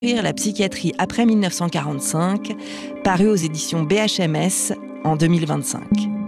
La psychiatrie après 1945, paru aux éditions BHMS en 2025.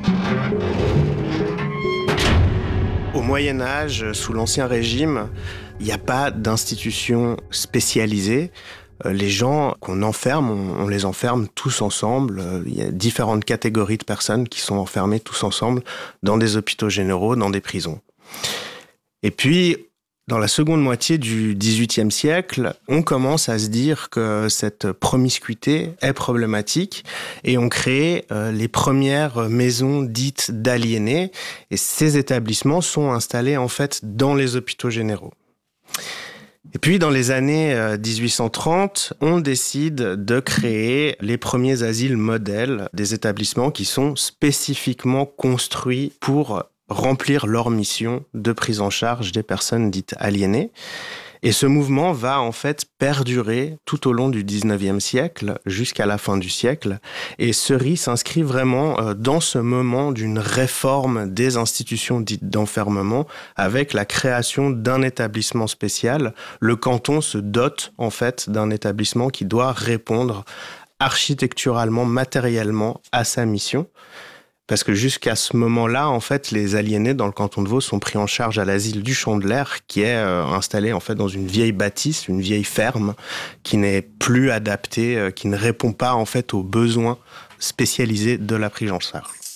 Au Moyen-Âge, sous l'Ancien Régime, il n'y a pas d'institution spécialisée. Les gens qu'on enferme, on les enferme tous ensemble. Il y a différentes catégories de personnes qui sont enfermées tous ensemble dans des hôpitaux généraux, dans des prisons. Et puis, dans la seconde moitié du XVIIIe siècle, on commence à se dire que cette promiscuité est problématique et on crée les premières maisons dites d'aliénés. Et ces établissements sont installés en fait dans les hôpitaux généraux. Et puis, dans les années 1830, on décide de créer les premiers asiles modèles, des établissements qui sont spécifiquement construits pour remplir leur mission de prise en charge des personnes dites aliénées. Et ce mouvement va en fait perdurer tout au long du 19e siècle jusqu'à la fin du siècle. Et Seury s'inscrit vraiment dans ce moment d'une réforme des institutions dites d'enfermement avec la création d'un établissement spécial. Le canton se dote en fait d'un établissement qui doit répondre architecturalement, matériellement à sa mission. Parce que jusqu'à ce moment-là, en fait, les aliénés dans le canton de Vaud sont pris en charge à l'asile du Champ de l'Air, qui est installé en fait dans une vieille bâtisse, une vieille ferme, qui n'est plus adaptée, qui ne répond pas en fait aux besoins spécialisés de la prise en charge.